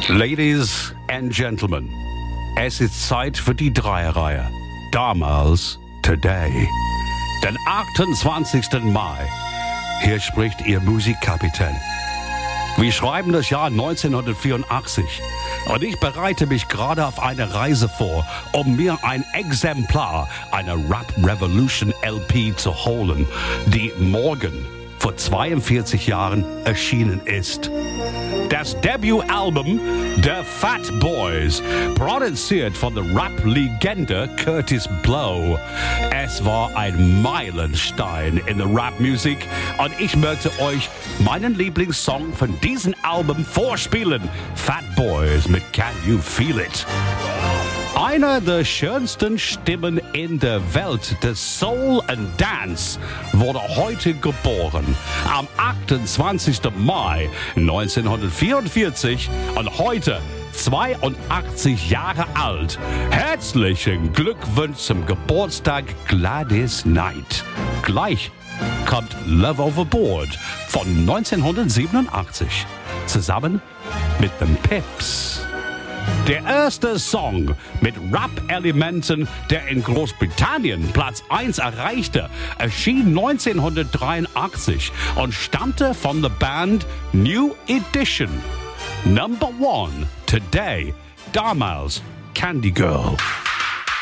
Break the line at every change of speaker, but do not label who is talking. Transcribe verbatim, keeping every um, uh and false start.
Ladies and Gentlemen, es ist Zeit für die Dreierreihe. Damals, Today. Den achtundzwanzigsten Mai. Hier spricht Ihr Musikkapitän. Wir schreiben das Jahr neunzehnhundertvierundachtzig und ich bereite mich gerade auf eine Reise vor, um mir ein Exemplar einer Rap Revolution L P zu holen, die morgen vor zweiundvierzig Jahren erschienen ist. Das Debütalbum der Fat Boys, produziert von der Rap-Legende Kurtis Blow. Es war ein Meilenstein in der Rap-Musik und ich möchte euch meinen Lieblingssong von diesem Album vorspielen. Fat Boys mit Can You Feel It? Einer der schönsten Stimmen in der Welt des Soul and Dance wurde heute geboren. Am achtundzwanzigsten Mai neunzehnhundertvierundvierzig und heute zweiundachtzig Jahre alt. Herzlichen Glückwunsch zum Geburtstag, Gladys Knight. Gleich kommt Love Overboard von neunzehnhundertsiebenundachtzig zusammen mit den Pips. Der erste Song mit Rap-Elementen, der in Großbritannien Platz eins erreichte, erschien neunzehnhundertdreiundachtzig und stammte von der Band New Edition. Number One, Today, damals Candy Girl.